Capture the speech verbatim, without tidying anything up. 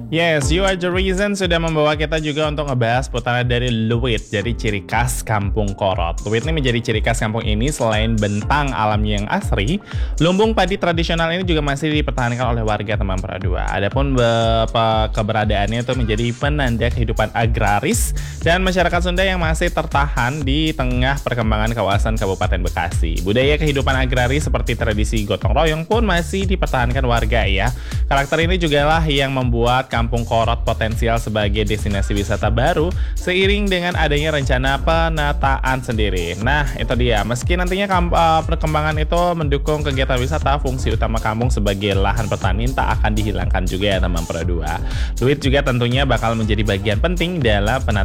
Yes, you are the reason sudah membawa kita juga untuk ngebahas putaran dari Luit, jadi ciri khas Kampung Korot. Luit ini menjadi ciri khas kampung ini selain bentang alamnya yang asri, lumbung padi tradisional ini juga masih dipertahankan oleh warga Taman Pura dua. Adapun beberapa keberadaannya itu menjadi penanda kehidupan agraris dan masyarakat Sunda yang masih tertahan di tengah perkembangan kawasan Kabupaten Bekasi. Budaya kehidupan agraris seperti tradisi gotong royong pun masih dipertahankan warga ya. Karakter ini juga lah yang membuat Kampung Korot potensial sebagai destinasi wisata baru seiring dengan adanya rencana penataan sendiri. Nah, itu dia. Meski nantinya kamp, uh, perkembangan itu mendukung kegiatan wisata, fungsi utama kampung sebagai lahan pertanian tak akan dihilangkan juga ya Taman Pura dua. Luit juga tentunya bakal menjadi bagian penting dalam penataan